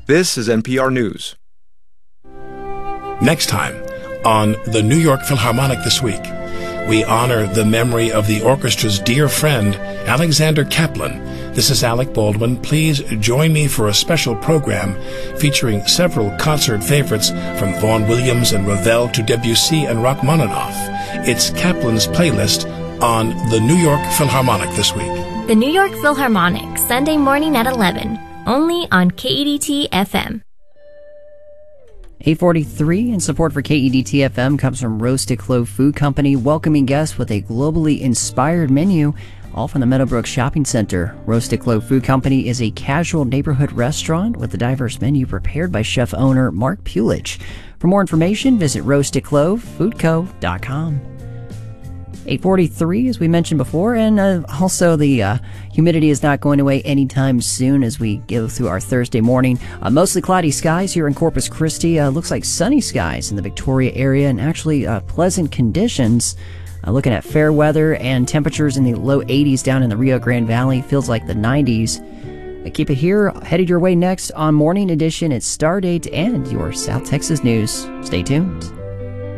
This is NPR News. Next time on the New York Philharmonic This Week, we honor the memory of the orchestra's dear friend, Alexander Kaplan. This is Alec Baldwin. Please join me for a special program featuring several concert favorites from Vaughan Williams and Ravel to Debussy and Rachmaninoff. It's Kaplan's playlist on the New York Philharmonic This Week. The New York Philharmonic, Sunday morning at 11, only on KEDT FM. 8:43, and support for KEDT FM comes from Roasted Clove Food Company, welcoming guests with a globally inspired menu, all from the Meadowbrook Shopping Center. Roasted Clove Food Company is a casual neighborhood restaurant with a diverse menu prepared by chef-owner Mark Pulich. For more information, visit roastedclovefoodco.com. 8:43, as we mentioned before, and also the humidity is not going away anytime soon as we go through our Thursday morning. Mostly cloudy skies here in Corpus Christi. Looks like sunny skies in the Victoria area, and actually pleasant conditions. Looking at fair weather and temperatures in the low 80s down in the Rio Grande Valley. Feels like the 90s. Keep it here. Headed your way next on Morning Edition. It's Stardate and your South Texas news. Stay tuned.